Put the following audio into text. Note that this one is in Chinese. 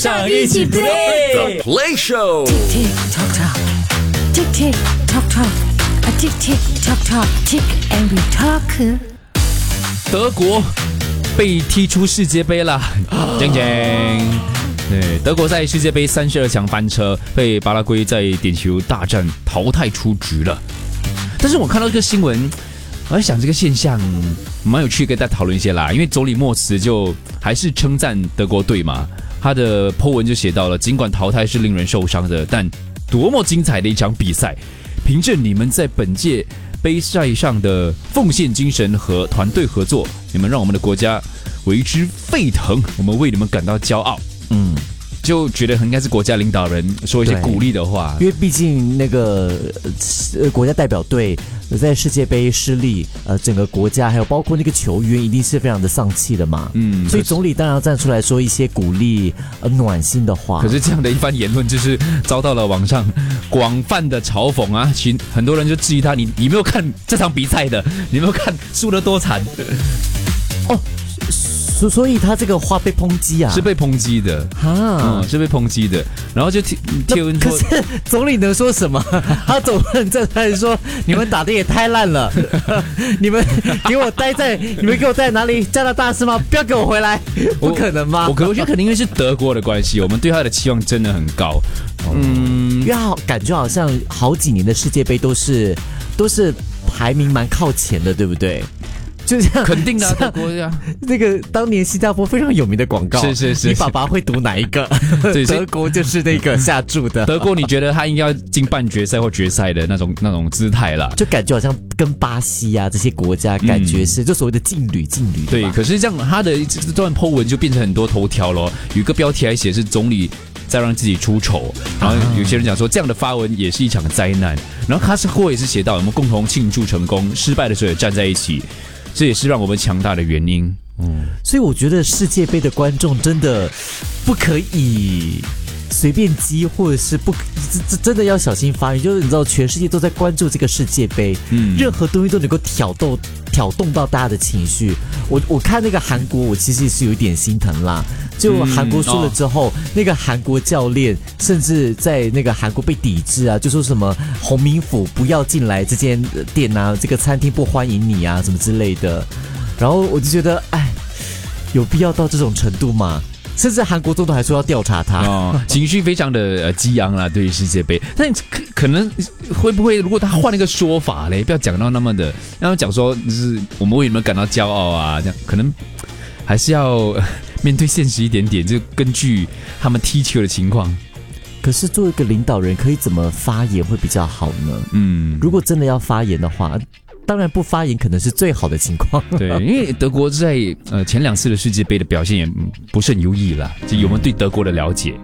上一起 play Play Show。 Tick tock tock, tick tick tock tock, a tick tick tock tock, tick and we talk. 德国被踢出世界杯了，锵锵！对，德国在世界杯32强翻车，被巴拉圭在点球大战淘汰出局了。但是我看到这个新闻，我在想这个现象蛮有趣，跟大家讨论一些啦。因为总理莫茨就还是称赞德国队嘛，他的 po 文就写到了，尽管淘汰是令人受伤的，但多么精彩的一场比赛！凭着你们在本届杯赛上的奉献精神和团队合作，你们让我们的国家为之沸腾，我们为你们感到骄傲。就觉得应该是国家领导人说一些鼓励的话， 因为毕竟那个国家代表队在世界杯失利，整个国家还有包括那个球员一定是非常的丧气的嘛。所以总理当然要站出来说一些鼓励暖心的话。 可是这样的一番言论就是遭到了网上广泛的嘲讽啊，很多人就质疑他，你没有看这场比赛的，你没有看输得多惨哦。所以他这个话被抨击啊， 是被抨击的是被抨击的。然后就贴文说， 可是总理能说什么？他总不能站出来说你们打得也太烂了，你们给我待在哪里？加拿大是吗？不要给我回来，不可能吗？ 我觉得肯定因为是德国的关系，我们对他的期望真的很高。 因为感觉好像好几年的世界杯都是排名蛮靠前的，对不对？就这样， 肯定的、德国呀。 那个当年新加坡非常有名的广告， 是你爸爸会读哪一个？德国就是那个下注的。 德国，你觉得他应该要进半决赛或决赛的那种姿态啦， 就感觉好像跟巴西啊这些国家感觉是就所谓的劲旅。 对，可是这样他的这段 po 文就变成很多头条咯，有一个标题还写是总理再让自己出丑，然后有些人讲说这样的发文也是一场灾难，然后卡斯霍也是写到我们共同庆祝成功，失败的时候也站在一起。这也是让我们强大的原因。 所以我觉得世界杯的观众真的不可以随便激，或者是真的要小心发言。就是你知道，全世界都在关注这个世界杯，任何东西都能够挑动到大家的情绪。我看那个韩国，我其实是有一点心疼啦。就韩国输了之后，那个韩国教练甚至在那个韩国被抵制啊，就说什么洪明府不要进来这间店啊，这个餐厅不欢迎你啊，什么之类的。然后我就觉得，有必要到这种程度吗？甚至韩国总统还说要调查他， 情绪非常的激昂啦，对于世界杯。但可能会不会，如果他换了一个说法嘞，不要讲到那么的，让他讲说就是我们为你们感到骄傲啊，这样可能还是要面对现实一点点，就根据他们踢球的情况。 可是作为一个领导人，可以怎么发言会比较好呢？如果真的要发言的话，当然不发言可能是最好的情况。 对，因为德国在前2次的世界杯的表现也不甚优异啦，就我们对德国的了解。